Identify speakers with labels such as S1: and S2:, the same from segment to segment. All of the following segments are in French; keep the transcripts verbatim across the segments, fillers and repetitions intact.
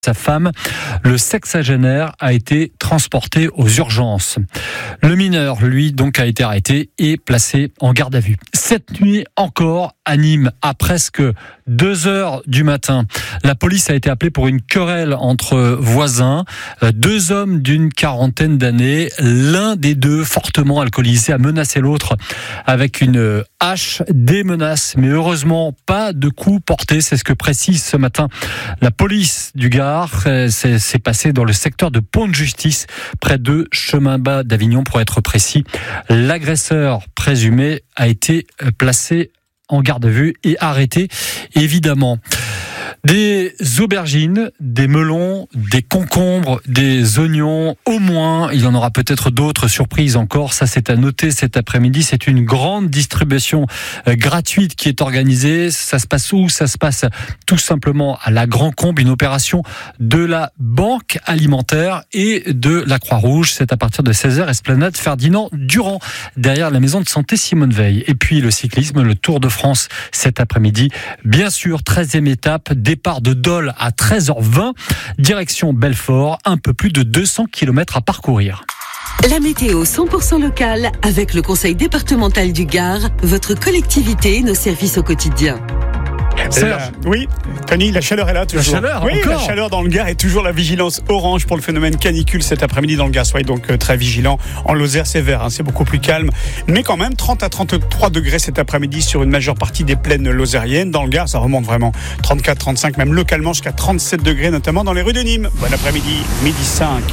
S1: Sa femme, le sexagénaire, a été transporté aux urgences. Le mineur, lui, donc, a été arrêté et placé en garde à vue. Cette nuit encore, à Nîmes, à presque deux heures du matin, la police a été appelée pour une querelle entre voisins. Deux hommes d'une quarantaine d'années, l'un des deux fortement alcoolisé, a menacé l'autre avec une hache, des menaces, mais heureusement pas de coups portés. C'est ce que précise ce matin la police du Gard. C'est, c'est passé dans le secteur de Pont-de-Justice, près de Chemin Bas d'Avignon pour être précis. L'agresseur présumé a été placé en garde à vue et arrêté, évidemment. Des aubergines, des melons, des concombres, des oignons, au moins, il y en aura peut-être d'autres surprises encore. Ça, c'est à noter cet après-midi. C'est une grande distribution euh, gratuite qui est organisée. Ça se passe où ? Ça se passe tout simplement à la Grand Combe, une opération de la Banque Alimentaire et de la Croix-Rouge. C'est à partir de seize heures, esplanade Ferdinand Durand, derrière la maison de santé Simone Veil. Et puis le cyclisme, le Tour de France cet après-midi. Bien sûr, treizième étape, départ de Dole à treize heures vingt, direction Belfort, un peu plus de deux cents kilomètres à parcourir.
S2: La météo cent pour cent locale avec le Conseil départemental du Gard, votre collectivité et nos services au quotidien.
S3: Serge. Oui, Tony, la chaleur est là toujours.
S1: La chaleur,
S3: oui,
S1: encore.
S3: La chaleur dans le Gard et toujours la vigilance orange pour le phénomène canicule cet après-midi dans le Gard. Soyez donc très vigilants. En Lozère, c'est vert, hein, c'est beaucoup plus calme. Mais quand même, trente à trente-trois degrés cet après-midi sur une majeure partie des plaines lozériennes. Dans le Gard, ça remonte vraiment. trente-quatre, trente-cinq, même localement jusqu'à trente-sept degrés, notamment dans les rues de Nîmes. Bon après-midi, midi cinq.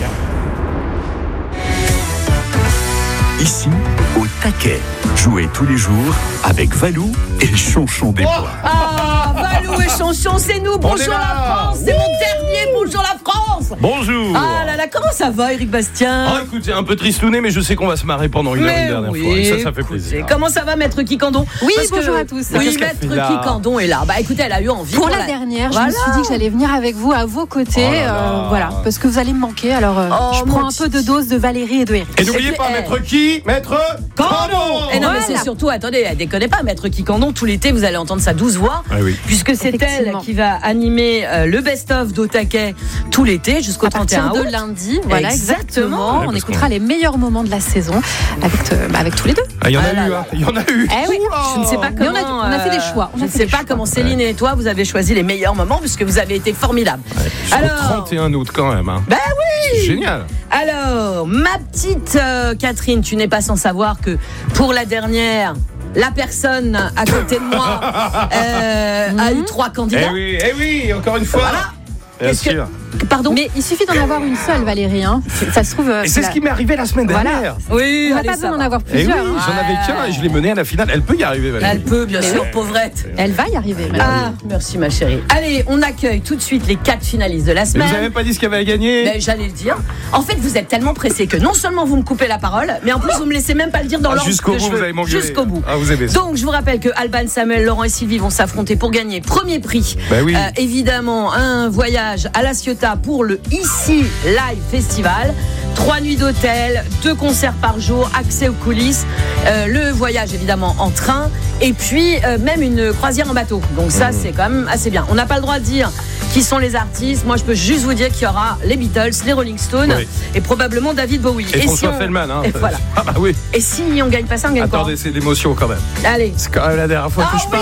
S4: Ici, au taquet. Jouez tous les jours avec Valou et Chonchon des Bois.
S5: Oh, ah, Valou et Chonchon, c'est nous. Bonjour la France. C'est mon dernier Bonjour la France.
S6: Bonjour.
S5: Ah là là, comment ça va, Eric Bastien?
S6: Ah, écoute, c'est un peu tristouné, mais je sais qu'on va se marrer pendant une heure une dernière
S5: oui,
S6: fois. Et ça, ça fait
S5: écoutez,
S6: plaisir.
S5: Comment ça va, Maître Kikandon?
S7: Oui,
S5: Parce
S7: bonjour
S5: que,
S7: à tous.
S5: Oui,
S6: Qu'est-ce qu'elle
S5: Maître
S6: fait là
S5: Kikandon est là. Bah écoutez, elle a eu envie.
S7: Pour la dernière,
S5: voilà.
S7: je me suis dit que j'allais venir avec vous, à vos côtés,
S6: Oh là là.
S7: euh, voilà, parce que vous allez me manquer. Alors, euh,
S5: Oh,
S7: je prends
S5: mon
S7: un peu de dose de Valérie et de Eric.
S6: Et n'oubliez pas,
S5: Eh.
S6: maître qui Maître
S5: Kikandon. Et non, mais
S7: Voilà.
S5: c'est surtout, attendez, elle déconnez pas, Maître Kikandon, tout l'été, vous allez entendre sa douce voix.
S6: Ah oui.
S5: Puisque c'est elle
S7: Effectivement.
S5: qui va animer euh, le best-of d'Otaquet tout l'été jusqu'au
S7: À
S5: trente et un
S7: partir
S5: août.
S7: de lundi, voilà,
S5: Exactement.
S7: exactement.
S6: Ouais,
S7: On
S6: parce
S7: écoutera
S6: qu'on-
S7: les meilleurs moments de la saison avec, euh, bah, avec tous les deux.
S6: Ah, il y en a
S5: Ah là
S6: eu,
S5: là.
S6: hein. Il y en a eu.
S7: Eh oui.
S6: Oula.
S5: Je ne sais pas
S7: Mais
S5: comment.
S7: on a- on a fait des choix. On
S5: je
S7: a
S5: ne
S7: fait
S5: sais
S7: des
S5: pas
S7: choix.
S5: comment Céline et toi, vous avez choisi les meilleurs moments puisque vous avez été formidables.
S6: Jusqu'au
S5: Alors,
S6: trente et un août quand même. Hein.
S5: Ben oui.
S6: C'est génial.
S5: Alors, ma petite euh, Catherine, tu n'es pas sans savoir que pour la dernière, la personne à côté de moi euh, a eu trois candidats.
S6: Eh oui, eh oui, encore une fois.
S5: Voilà.
S6: Bien
S5: Qu'est-ce que-
S6: sûr.
S5: Pardon.
S7: Mais il suffit d'en avoir une seule, Valérie. Hein. C'est- Ça se trouve. euh,
S6: Et c'est
S7: la-
S6: ce qui m'est arrivé la semaine
S7: Voilà.
S6: dernière.
S5: Oui,
S7: On n'a
S5: allez,
S7: pas
S5: ça
S7: besoin d'en
S5: va.
S7: avoir
S6: Eh oui,
S7: plusieurs. hein.
S6: j'en avais qu'un et je l'ai menée à la finale. Elle peut y arriver, Valérie.
S5: Elle peut, bien sûr, pauvrette.
S7: Elle va y arriver. madame.
S5: Ah, merci ma chérie. Allez, on accueille tout de suite les quatre finalistes de la
S6: Mais vous
S5: semaine.
S6: avez même pas dit ce qu'il y avait à gagner.
S5: Ben, j'allais le dire. En fait, vous êtes tellement pressé que non seulement vous me coupez la parole, mais en plus vous me laissez même pas le dire dans
S6: Ah,
S5: l'ordre
S6: jusqu'au
S5: que
S6: bout,
S5: je veux.
S6: vous allez m'engueuler.
S5: Jusqu'au bout.
S6: Ah, vous aimez ça.
S5: Donc, je vous rappelle que Alban, Samuel, Laurent et Sylvie vont s'affronter pour gagner premier prix.
S6: Ben oui.
S5: Euh, évidemment, un voyage à La Ciotat pour le Ici Live Festival. Trois nuits d'hôtel, deux concerts par jour, accès aux coulisses, euh, le voyage évidemment en train, et puis euh, même une croisière en bateau. Donc ça, c'est quand même assez bien. On n'a pas le droit de dire qui sont les artistes. Moi, je peux juste vous dire qu'il y aura les Beatles, les Rolling Stones
S6: Oui.
S5: et probablement David Bowie.
S6: Et,
S5: si
S6: François
S5: on-
S6: Fellman. Hein.
S5: Et voilà.
S6: Ah bah oui.
S5: Et si on gagne pas ça, on gagne
S6: Attendez,
S5: quoi?
S6: c'est l'émotion quand même.
S5: Allez.
S6: C'est quand même la dernière fois
S5: Ah
S6: que je
S5: oui.
S6: parle.